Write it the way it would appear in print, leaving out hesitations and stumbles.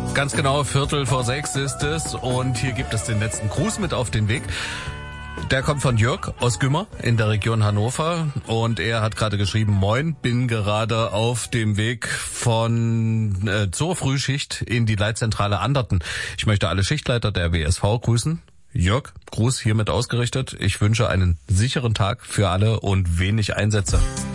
Ganz genau, 5:45 ist es und hier gibt es den letzten Gruß mit auf den Weg. Der kommt von Jörg aus Gümmer in der Region Hannover und er hat gerade geschrieben, moin, bin gerade auf dem Weg zur Frühschicht in die Leitzentrale Anderten. Ich möchte alle Schichtleiter der WSV grüßen. Jörg, Gruß hiermit ausgerichtet. Ich wünsche einen sicheren Tag für alle und wenig Einsätze.